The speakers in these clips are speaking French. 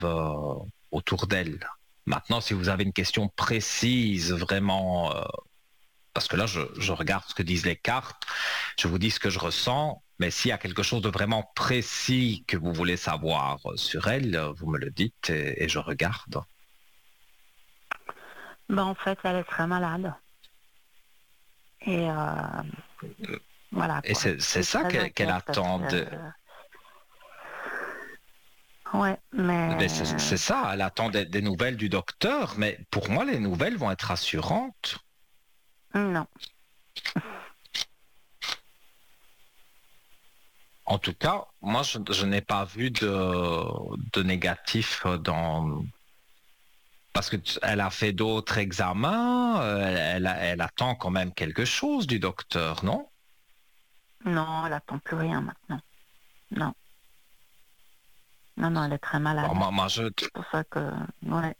autour d'elle. Maintenant, si vous avez une question précise, vraiment, parce que là, je regarde ce que disent les cartes, je vous dis ce que je ressens, mais s'il y a quelque chose de vraiment précis que vous voulez savoir sur elle, vous me le dites et je regarde. Ben, en fait, elle est très malade. Et voilà, Et quoi. Je c'est suis ça très qu'elle inquiète parce attend de... que... Ouais, Mais mais c'est ça, elle attend des nouvelles du docteur, mais pour moi, les nouvelles vont être rassurantes. non. En tout cas, moi, je n'ai pas vu de négatif dans... Parce qu'elle a fait d'autres examens, elle attend quand même quelque chose du docteur, non? Non, elle attend plus rien maintenant. Non. Non, non, elle est très Bon, malade. moi, C'est pour ça que... Ouais.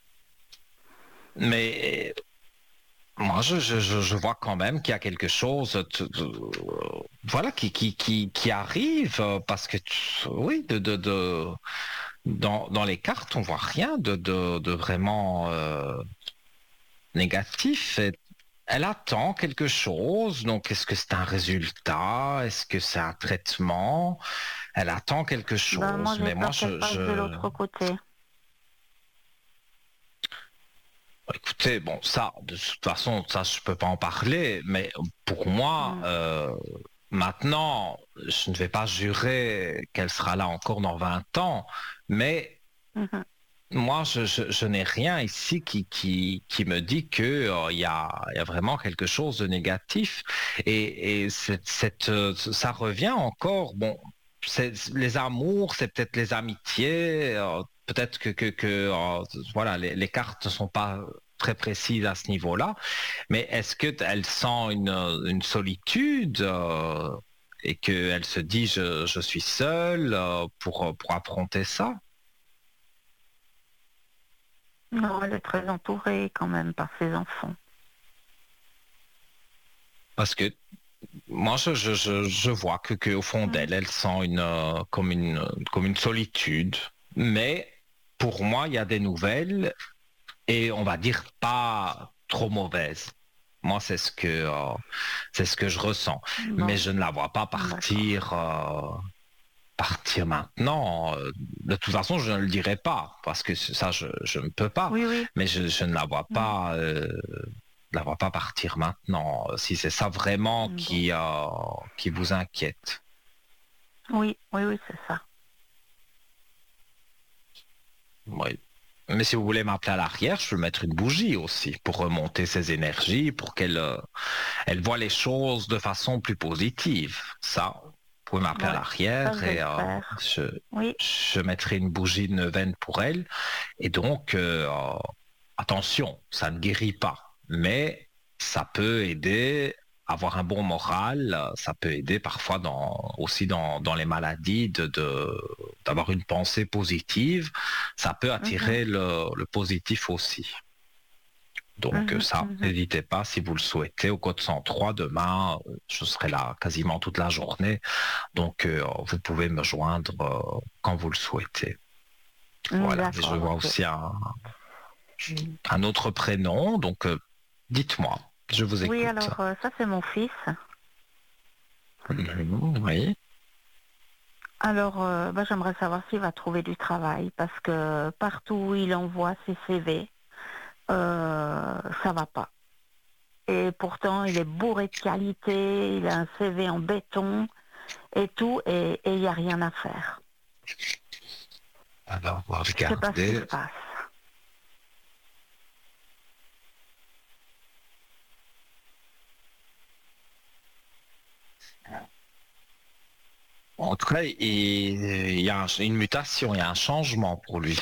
mais moi, je vois quand même qu'il y a quelque chose, voilà, qui arrive, parce que, oui, dans les cartes, on voit rien de vraiment négatif. Elle attend quelque chose, donc est-ce que c'est un résultat? Est-ce que c'est un traitement? Elle attend quelque Ben, moi, chose, j'ai mais moi, peur qu'elle passe de l'autre côté. écoutez, bon, ça, de toute façon, ça, je peux pas en parler, mais pour moi, Mm. maintenant, je ne vais pas jurer qu'elle sera là encore dans 20 ans, mais Mhm. moi, je n'ai rien ici qui me dit que il y a vraiment quelque chose de négatif. Et ça revient encore. Bon, les amours, c'est peut-être les amitiés. Peut-être voilà, les cartes ne sont pas très précises à ce niveau-là. Mais est-ce qu'elle sent une solitude et qu'elle se dit je suis seule pour affronter ça? Non, elle est très entourée quand même par ses enfants. Parce que moi, je vois que au fond Mm. d'elle, elle sent comme une solitude. Mais pour moi, il y a des nouvelles et on va dire pas trop mauvaises. Moi, c'est ce que je ressens. Mais Bon, je ne la vois pas d'accord. partir maintenant. De toute façon, je ne le dirai pas parce que ça, je ne peux pas. Oui, oui. Mais je ne la vois Mm. pas. La voit pas partir maintenant. Si c'est ça vraiment Bon. qui vous inquiète. Oui, oui, oui, c'est ça. Oui. Mais si vous voulez m'appeler à l'arrière, je peux mettre une bougie aussi pour remonter ses énergies, pour qu'elle elle voit les choses de façon plus positive. Ça, vous pouvez m'appeler à Ouais, ça, l'arrière je vais et le faire. Oui. je mettrai une bougie de neuvaine pour elle. Et donc, attention, ça ne guérit pas, mais ça peut aider. Avoir un bon moral, ça peut aider parfois aussi dans les maladies d'avoir une pensée positive. Ça peut Mhm, attirer le positif aussi. Donc mhm, ça, mhm. n'hésitez pas si vous le souhaitez. Au code 103, demain, je serai là quasiment toute la journée. Donc vous pouvez me joindre quand vous le souhaitez. Voilà. Et je D'accord, vois ok. aussi un autre prénom. Donc dites-moi, je vous Oui, écoute. alors ça c'est mon fils. Oui. Alors, bah, j'aimerais savoir s'il va trouver du travail parce que partout où il envoie ses CV, ça va pas. Et pourtant, il est bourré de qualité, il a un CV en béton et tout, et il n'y a rien à faire. Alors, on va Je sais pas ce qui regarder. se passe. En tout cas, il y a une mutation, il y a un changement pour lui.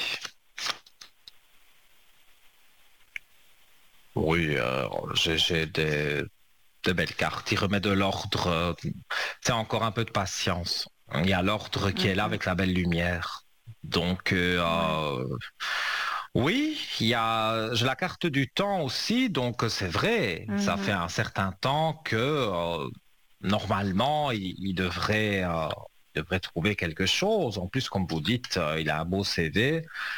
Oui, j'ai de belles cartes. Il remet de l'ordre. C'est encore un peu de patience. Il y a l'ordre qui est là Mhm. avec la belle lumière. Donc, Ouais. oui, j'ai la carte du temps aussi. Donc, c'est vrai. Ça fait Mhm. un certain temps que, normalement, il devrait trouver quelque chose. En plus, comme vous dites, il a un beau CV.